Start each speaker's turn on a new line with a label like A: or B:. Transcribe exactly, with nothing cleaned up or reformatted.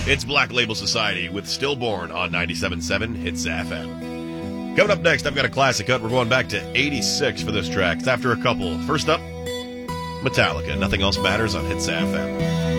A: It's Black Label Society with Stillborn on ninety-seven point seven Hits F M. Coming up next, I've got a classic cut. We're going back to eighty-six for this track. It's after a couple. First up, Metallica. Nothing Else Matters on Hits F M.